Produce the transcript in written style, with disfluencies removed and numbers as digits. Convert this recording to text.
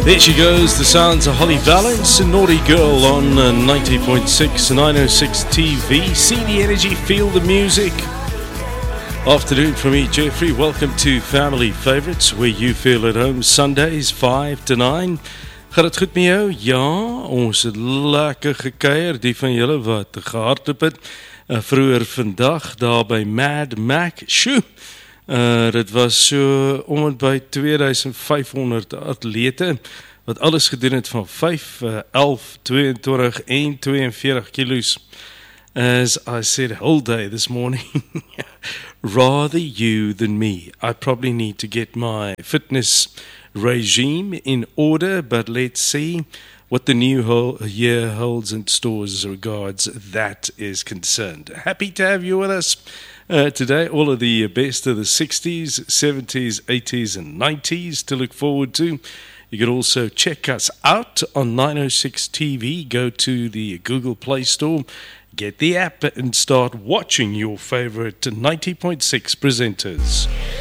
There she goes, the sounds of Holly Valance and Naughty Girl on 90.6, 906 TV. See the energy, feel the music. Afternoon from me, Jeffrey. Welcome to Family Favorites, where you feel at home. Sundays, 5 to 9. Gaat het goed met jou? Ja, ons het lekker gekuier. Die van julle wat gehardloop het. Vroeger vandag, daar by Mad Mac. Sjoe! Dit was so om en by 2500 atlete wat alles gedoen het van 5, 11, 22 en 42 kilos. As I said whole day this morning, rather you than me. I probably need to get my fitness regime in order, but let's see what the new year holds in store as regards that is concerned. Happy to have you with us today. All of the best of the 60s, 70s, 80s and 90s to look forward to. You can also check us out on 906 TV. Go to the Google Play Store, get the app and start watching your favorite 90.6 presenters.